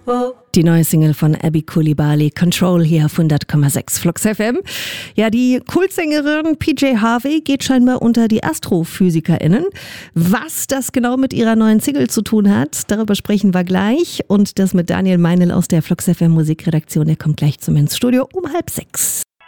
Die neue Single von Abby Coulibaly, Control, hier auf 100,6 Flux FM. Ja, die Kultsängerin PJ Harvey geht scheinbar unter die AstrophysikerInnen. Was das genau mit ihrer neuen Single zu tun hat, darüber sprechen wir gleich. Und das mit Daniel Meinl aus der Flux FM Musikredaktion. Der kommt gleich zu mir ins Studio um 5:30.